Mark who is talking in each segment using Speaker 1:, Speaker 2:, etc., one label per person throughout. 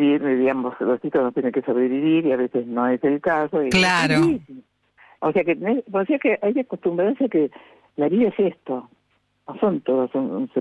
Speaker 1: sobrevivir, digamos, los hijos no tienen que sobrevivir y a veces no es el caso.
Speaker 2: Claro.
Speaker 1: O sea que hay que acostumbrarse a que la vida es esto. No son todos,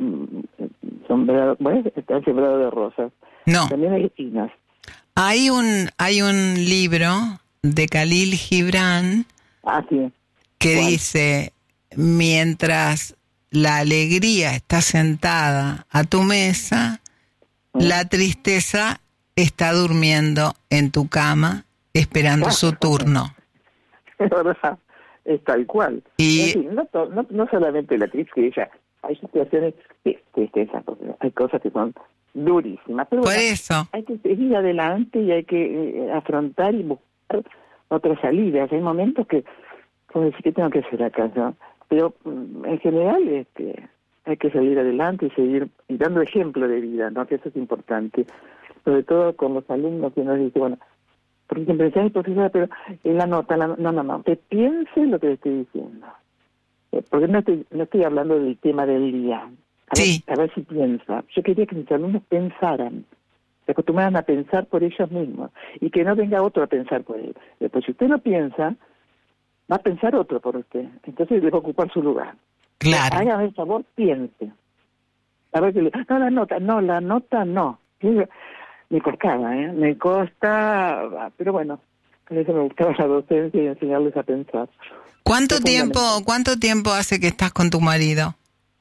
Speaker 1: están sembrados de rosas.
Speaker 2: No.
Speaker 1: También hay espinas.
Speaker 2: Hay un libro de Khalil Gibran
Speaker 1: Sí.
Speaker 2: que
Speaker 1: ¿Cuál?
Speaker 2: dice, mientras la alegría está sentada a tu mesa, la tristeza está durmiendo en tu cama esperando su turno.
Speaker 1: Es verdad, es tal cual.
Speaker 2: Y
Speaker 1: en fin, no solamente la tristeza, hay situaciones tristezas, hay cosas que son durísimas, pero
Speaker 2: por
Speaker 1: bueno,
Speaker 2: eso,
Speaker 1: hay que seguir adelante y hay que afrontar y buscar otras salidas. Hay momentos que, como decir, ¿qué tengo que hacer acá? ¿No? Pero en general hay que salir adelante y seguir y dando ejemplo de vida, ¿no? Que eso es importante, sobre todo con los alumnos que nos dicen, bueno, porque siempre decían, profesora, pero en la nota, no, que piense lo que le estoy diciendo. Porque no estoy hablando del tema del día. A ver si piensa. Yo quería que mis alumnos pensaran, se acostumbraran a pensar por ellos mismos y que no venga otro a pensar por él. Después, si usted no piensa, va a pensar otro por usted. Entonces le va a ocupar su lugar.
Speaker 2: claro.
Speaker 1: Hágame el favor, piense. A ver la nota no. Me costaba, me costaba, pero bueno, por eso me gustaba la docencia y enseñarles a pensar.
Speaker 2: ¿Cuánto tiempo hace que estás con tu marido?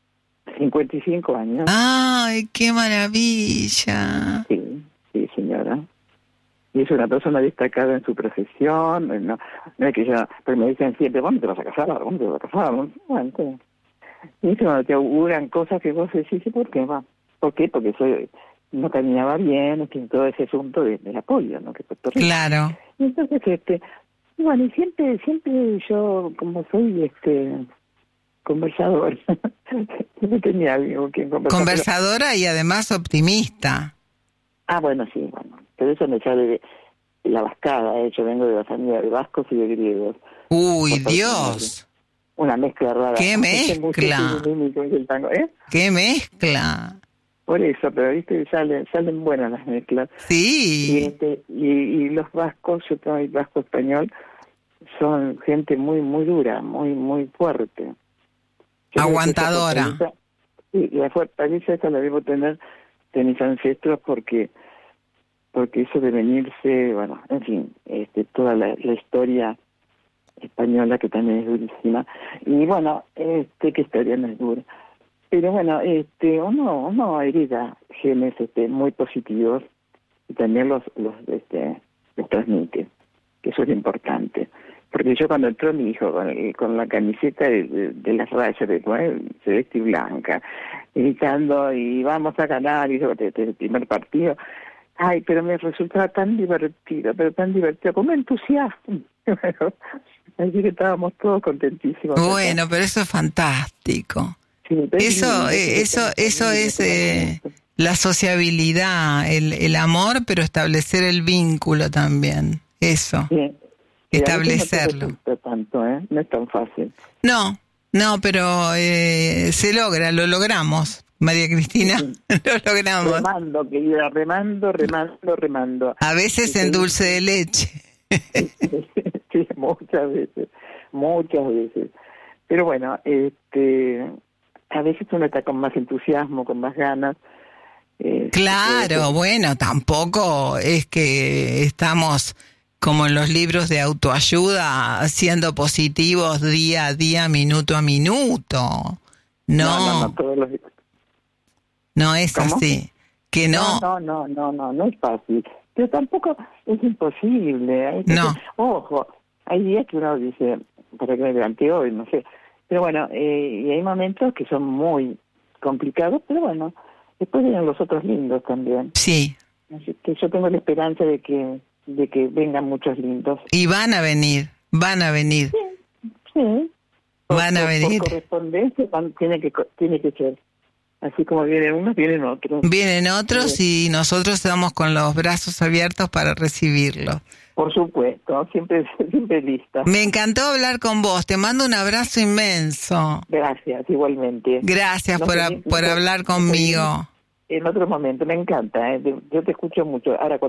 Speaker 1: 55 años.
Speaker 2: ¡Ay, qué maravilla!
Speaker 1: Sí, señora. Y es una persona destacada en su profesión, no es que yo, pero me dicen siempre, ¿dónde te vas a casar? ¿Dónde te vas a casar? Bueno, y eso te auguran cosas que vos decís, ¿y por qué va? ¿Por qué? Porque no caminaba bien, todo ese asunto del apoyo, ¿no? Que Puerto Rico.
Speaker 2: Claro.
Speaker 1: Y entonces, bueno, y siempre yo, como soy conversador, no tenía alguien con quien conversar.
Speaker 2: Conversadora y además optimista.
Speaker 1: Bueno, sí, pero eso me sale de la vascada, yo vengo de la familia de vascos y de griegos.
Speaker 2: ¡Uy, Dios!
Speaker 1: Una mezcla rara.
Speaker 2: ¡Qué mezcla! ¡Qué mezcla!
Speaker 1: Por eso, pero viste, salen buenas las mezclas.
Speaker 2: Sí.
Speaker 1: Y los vascos, yo soy vasco español, son gente muy, muy dura, muy, muy fuerte.
Speaker 2: Aguantadora.
Speaker 1: Sí, la fortaleza esa la debo tener de mis ancestros porque eso de venirse, bueno, en fin, toda la historia española que también es durísima. Y bueno, que historia no es dura. Pero bueno, uno hereda genes muy positivos y también los transmite, que eso es importante. Porque yo cuando entró mi hijo con la camiseta de las rayas de celeste y blanca, gritando y vamos a ganar, y el primer partido, pero me resultaba tan divertido, como entusiasmo. Así que estábamos todos contentísimos.
Speaker 2: Bueno, pero eso es fantástico.
Speaker 1: Sí,
Speaker 2: eso es la sociabilidad, el amor, pero establecer el vínculo también. Eso.
Speaker 1: Sí.
Speaker 2: Establecerlo.
Speaker 1: No tanto, no es tan fácil.
Speaker 2: No, pero se logra, lo logramos, María Cristina, sí. Lo logramos.
Speaker 1: Remando, querida, remando.
Speaker 2: A veces en dulce de leche.
Speaker 1: Sí, muchas veces. Pero bueno, a veces uno está con más entusiasmo, con más ganas.
Speaker 2: Claro, bueno, tampoco es que estamos como en los libros de autoayuda, siendo positivos día a día, minuto a minuto. No
Speaker 1: todos los...
Speaker 2: No es
Speaker 1: ¿Cómo?
Speaker 2: así. Que no.
Speaker 1: No es fácil. Pero tampoco es imposible. Ojo, hay días que uno dice, para que me levante hoy, no sé. Pero bueno, y hay momentos que son muy complicados, pero bueno, después vienen los otros lindos también.
Speaker 2: Sí.
Speaker 1: Así que yo tengo la esperanza de que vengan muchos lindos.
Speaker 2: Y van a venir.
Speaker 1: Sí.
Speaker 2: Van a venir.
Speaker 1: Por correspondencia tiene que ser. Así como vienen unos, vienen otros.
Speaker 2: Vienen otros y nosotros estamos con los brazos abiertos para recibirlos.
Speaker 1: Por supuesto, siempre lista.
Speaker 2: Me encantó hablar con vos. Te mando un abrazo inmenso.
Speaker 1: Gracias, igualmente.
Speaker 2: Gracias por hablar conmigo.
Speaker 1: En otro momento, me encanta. Yo te escucho mucho. Ahora,